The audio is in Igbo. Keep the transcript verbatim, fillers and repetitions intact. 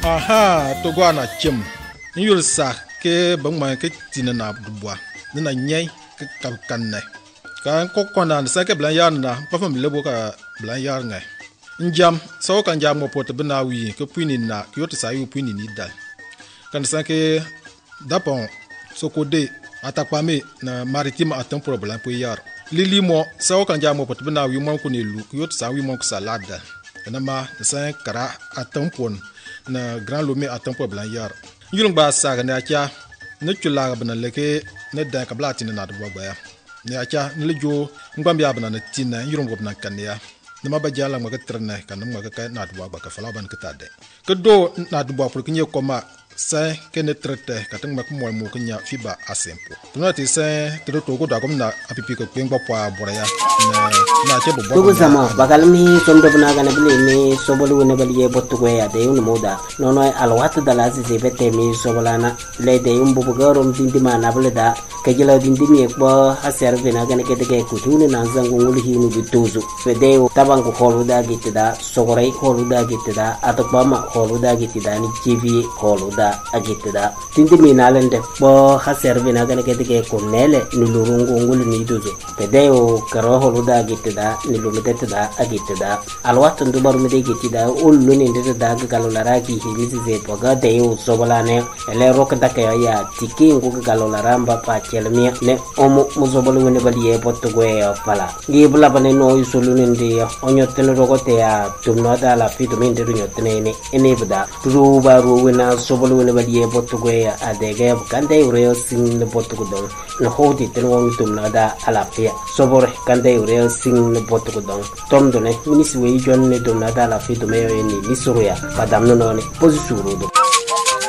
aha to gwana chim yul sa ke bang ma ke tinana dubwa na nyai ke kanne kan ko kona sa ke blan yar na pa fam lebo ka blan yar ngai njam so kan jam mo pot bna wi ke puini na ke yot sa yu puini ni dal kan sa ke dapon so ko de atakpame na maritime atam problem po yar lili mo so kan jam mo pot bna wi mo ko ni lu ke yot sa wi mo ko salada na ma sa kara atam pon na grand lomé atam po blan yar yulung ba sa na cha ne chula bna leke ne da ka blati na do ba ya ne acha ne jo ngam ya bna na tinna yulung go bna kan ya nama ba jala ma ka trna kan ma ka na do ba ka fala ban ka tade ke do na do ba pour kinye koma sa ke ne trete ka tang ma ko mo mo knya fiba asempo tuna ti sa to to go da ko na apipi ko kweng ba pa boraya na na che bo bo sama bakal mi som do na kana bile mi sobolu ne baliye bottu ko ya de un moda no no alwat da la se bete mi sobolana le de un bo garom dindi ma na bele da ke jela dindi mi ko haser be na kana ke de ko tunu na zangu ngul hi nu bituzu fe de tabang ko holu da gitta sogorai holu da gitta atokba ma holu da gitta ni tv holu da agitda tindi mi nalende bo haser be na kana ke de ko nele ni lurungu ngul ni duzo fe de o karo holu da gitda ni lumete da agitda alwat ndu bar mi de gitda ullu ni de da galolara ki hibisi ze poga de o sobolane ele rok da ke ya tiki ngu galolara mba pa chelmi ne omo muzobolu ne baliye potto goe pala gi bula bane no isulu ni de onyo tene rogote ya tumno da la fitu min de nyo tene ne ene bda ru ba ru wena sobolu ne baliye potto goe adege kande ureo sin ne potto godon no hodi tene won tumno da ala pia sobore kande ureo sin ne potto godon tom do ne minisi we jon ne tumno da la fitu me yo ni misuruya padam no ne posisuru do